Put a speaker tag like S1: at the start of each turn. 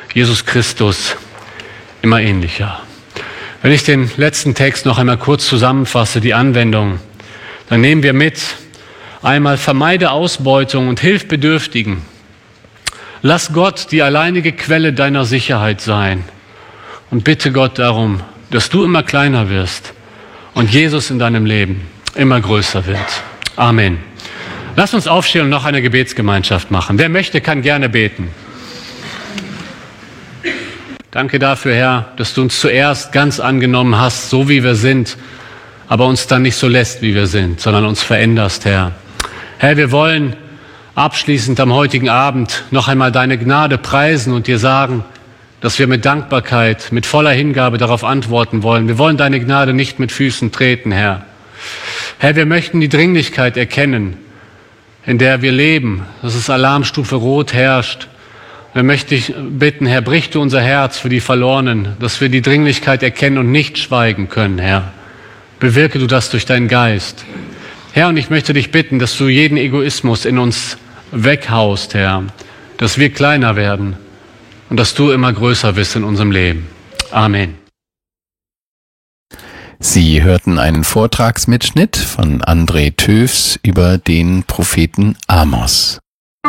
S1: Jesus Christus immer ähnlicher. Wenn ich den letzten Text noch einmal kurz zusammenfasse, die Anwendung, dann nehmen wir mit: Einmal vermeide Ausbeutung und hilf Bedürftigen. Lass Gott die alleinige Quelle deiner Sicherheit sein und bitte Gott darum, dass du immer kleiner wirst und Jesus in deinem Leben immer größer wird. Amen. Lass uns aufstehen und noch eine Gebetsgemeinschaft machen. Wer möchte, kann gerne beten. Danke dafür, Herr, dass du uns zuerst ganz angenommen hast, so wie wir sind, aber uns dann nicht so lässt, wie wir sind, sondern uns veränderst, Herr. Herr, wir wollen abschließend am heutigen Abend noch einmal deine Gnade preisen und dir sagen, dass wir mit Dankbarkeit, mit voller Hingabe darauf antworten wollen. Wir wollen deine Gnade nicht mit Füßen treten, Herr. Herr, wir möchten die Dringlichkeit erkennen, in der wir leben, dass es Alarmstufe Rot herrscht. Wir möchten dich bitten, Herr, brich du unser Herz für die Verlorenen, dass wir die Dringlichkeit erkennen und nicht schweigen können, Herr. Bewirke du das durch deinen Geist. Herr, und ich möchte dich bitten, dass du jeden Egoismus in uns weghaust, Herr, dass wir kleiner werden und dass du immer größer wirst in unserem Leben. Amen.
S2: Sie hörten einen Vortragsmitschnitt von André Töfs über den Propheten Amos.